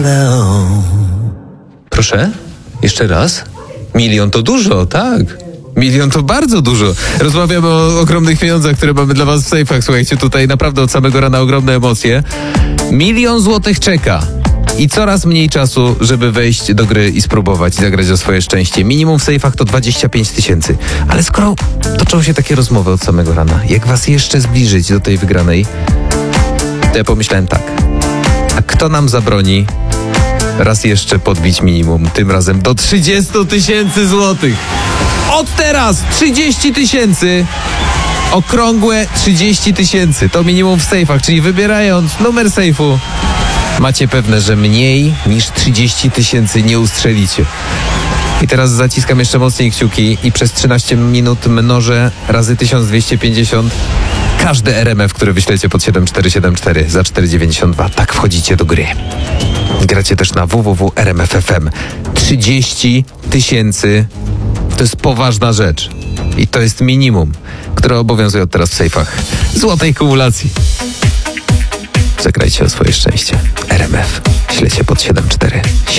Proszę? Jeszcze raz? 1 000 000 to dużo, tak. 1 000 000 to bardzo dużo. Rozmawiamy o ogromnych pieniądzach, które mamy dla was w sejfach. Słuchajcie, tutaj naprawdę od samego rana ogromne emocje. 1 000 000 złotych czeka. I coraz mniej czasu, żeby wejść do gry i spróbować zagrać o swoje szczęście. Minimum w sejfach to 25 000. Ale skoro toczą się takie rozmowy od samego rana, jak was jeszcze zbliżyć do tej wygranej, to ja pomyślałem tak. A kto nam zabroni raz jeszcze podbić minimum, tym razem do 30 000 złotych? Od teraz 30 000. Okrągłe 30 000. To minimum w sejfach, czyli wybierając numer sejfu, macie pewne, że mniej niż 30 000 nie ustrzelicie. I teraz zaciskam jeszcze mocniej kciuki i przez 13 minut mnożę razy 1250 każde RMF, które wyślecie pod 7474 za 4,92. Tak wchodzicie do gry. Gracie też na www.rmf.fm. 30 000 to jest poważna rzecz. I to jest minimum, które obowiązuje od teraz w sejfach złotej kumulacji. Zagrajcie o swoje szczęście. RMF. Ślecie pod 74.